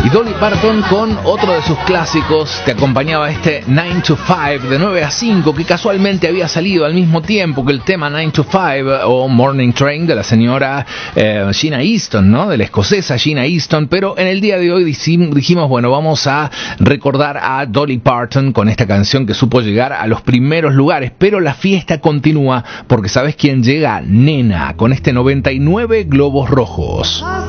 Y Dolly Parton con otro de sus clásicos te acompañaba este 9 to 5, de 9 a 5, que casualmente había salido al mismo tiempo que el tema 9 to 5 o Morning Train de la señora Sheena Easton, ¿no? De la escocesa Sheena Easton. Pero en el día de hoy dijimos, bueno, vamos a recordar a Dolly Parton con esta canción que supo llegar a los primeros lugares. Pero la fiesta continúa porque ¿sabes quién llega? Nena, con este 99 globos rojos.